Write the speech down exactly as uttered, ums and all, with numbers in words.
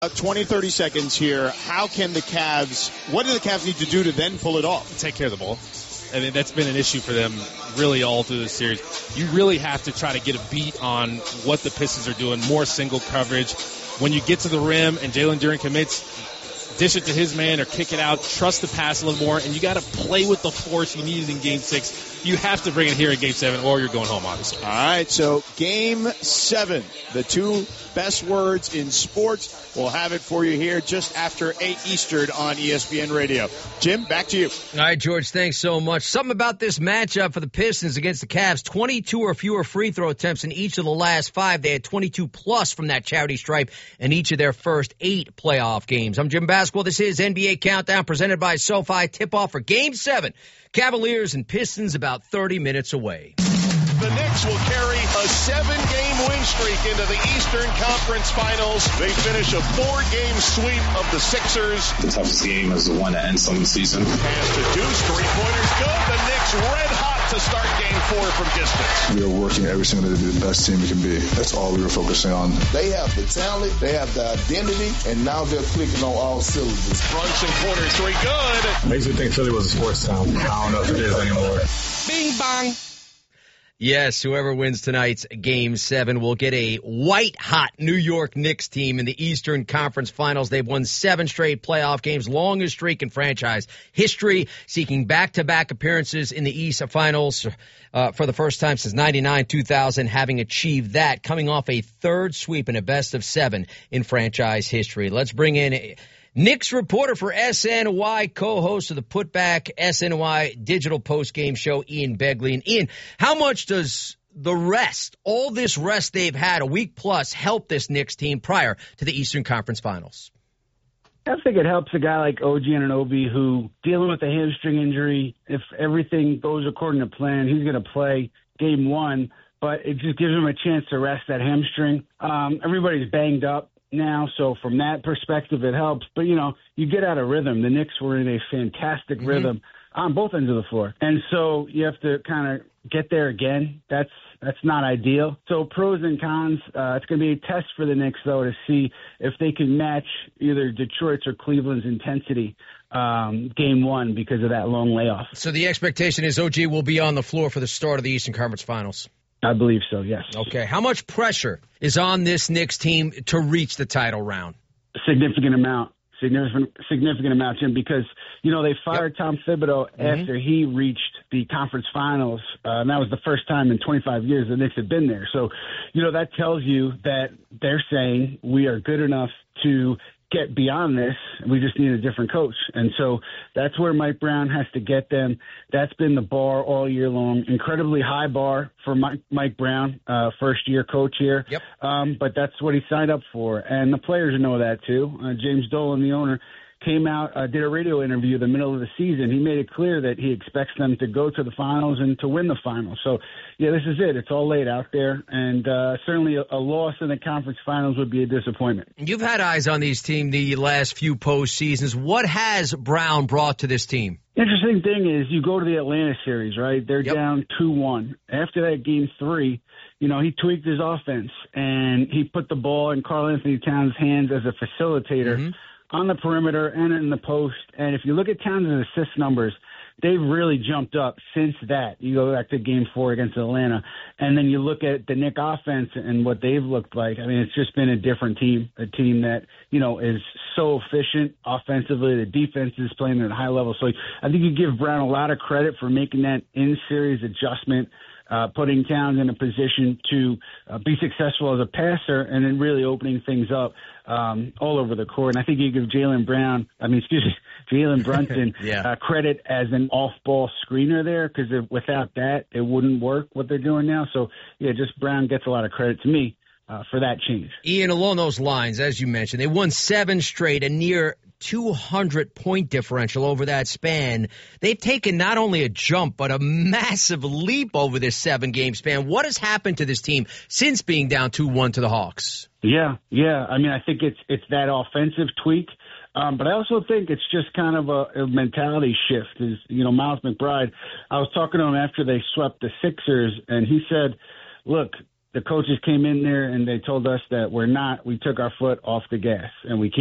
twenty, thirty seconds here. How can the Cavs, what do the Cavs need to do to then pull it off? Take care of the ball. I mean, that's been an issue for them really all through this series. You really have to try to get a beat on what the Pistons are doing, more single coverage. When you get to the rim and Jalen Duren commits, dish it to his man or kick it out. Trust the pass a little more, and you got to play with the force you needed in Game six. You have to bring it here in Game seven, or you're going home, obviously. All right, so Game seven, the two best words in sports. We'll have it for you here just after eight Eastern on E S P N Radio. Jim, back to you. All right, George, thanks so much. Something about this matchup for the Pistons against the Cavs, twenty-two or fewer free throw attempts in each of the last five. They had twenty-two plus from that charity stripe in each of their first eight playoff games. I'm Jim Basquil. This is N B A Countdown presented by SoFi. Tip-off for Game seven. Cavaliers and Pistons about thirty minutes away. The Knicks will carry a seven-game win streak into the Eastern Conference Finals. They finish a four-game sweep of the Sixers. The toughest game is the one that ends someone's season. Pass to Deuce, three-pointers good. The Knicks red hot to start Game four from distance. We are working every single day to be the best team we can be. That's all we were focusing on. They have the talent, they have the identity, and now they're clicking on all cylinders. Brunson corner three good. Makes me think Philly was a sports town. I don't know if it is anymore. Bing bang. Yes, whoever wins tonight's Game seven will get a white-hot New York Knicks team in the Eastern Conference Finals. They've won seven straight playoff games, longest streak in franchise history, seeking back-to-back appearances in the East Finals uh, for the first time since ninety-nine two thousand, having achieved that, coming off a third sweep and a best of seven in franchise history. Let's bring in a Knicks reporter for S N Y, co-host of the Putback S N Y digital post-game show, Ian Begley. And Ian, how much does the rest, all this rest they've had, a week plus, help this Knicks team prior to the Eastern Conference Finals? I think it helps a guy like O G Anunoby who, dealing with a hamstring injury, if everything goes according to plan, he's going to play game one, but it just gives him a chance to rest that hamstring. Um, everybody's banged up now, so from that perspective, it helps. But, you know, you get out of rhythm. The Knicks were in a fantastic mm-hmm. rhythm on both ends of the floor. And so you have to kind of get there again. That's that's not ideal. So pros and cons, uh, it's going to be a test for the Knicks, though, to see if they can match either Detroit's or Cleveland's intensity um, game one because of that long layoff. So the expectation is O G will be on the floor for the start of the Eastern Conference Finals. I believe so, yes. Okay. How much pressure is on this Knicks team to reach the title round? A significant amount. Significant, significant amount, Jim, because, you know, they fired yep. Tom Thibodeau mm-hmm. after he reached the conference finals, uh, and that was the first time in twenty-five years the Knicks had been there. So, you know, that tells you that they're saying we are good enough to get beyond this. We just need a different coach. And so that's where Mike Brown has to get them. That's been the bar all year long. Incredibly high bar for Mike, Mike Brown, uh, first year coach here. Yep. Um, but that's what he signed up for. And the players know that too. Uh, James Dolan, the owner, came out, uh, did a radio interview in the middle of the season. He made it clear that he expects them to go to the finals and to win the finals. So, yeah, this is it. It's all laid out there. And uh, certainly a, a loss in the conference finals would be a disappointment. You've had eyes on these teams the last few postseasons. What has Brown brought to this team? Interesting thing is you go to the Atlanta series, right? They're yep. down two one. After that game three, you know, he tweaked his offense, and he put the ball in Karl-Anthony Towns' hands as a facilitator. Mm-hmm. on the perimeter and in the post. And if you look at Towns' assist numbers, they've really jumped up since that. You go back to game four against Atlanta, and then you look at the Knick offense and what they've looked like. I mean, it's just been a different team, a team that, you know, is so efficient offensively. The defense is playing at a high level. So I think you give Brown a lot of credit for making that in-series adjustment, Uh, putting Towns in a position to uh, be successful as a passer and then really opening things up um, all over the court. And I think you give Jaylen Brown, I mean, excuse me, Jalen Brunson yeah. uh, credit as an off-ball screener there, because without that, it wouldn't work what they're doing now. So, yeah, just Brown gets a lot of credit to me uh, for that change. Ian, along those lines, as you mentioned, they won seven straight, a near two hundred point differential over that span. They've taken not only a jump, but a massive leap over this seven-game span. What has happened to this team since being down two one to the Hawks? Yeah, yeah. I mean, I think it's it's that offensive tweak. Um, but I also think it's just kind of a, a mentality shift. Is, you know, Miles McBride, I was talking to him after they swept the Sixers, and he said, look, the coaches came in there and they told us that we're not. We took our foot off the gas, and we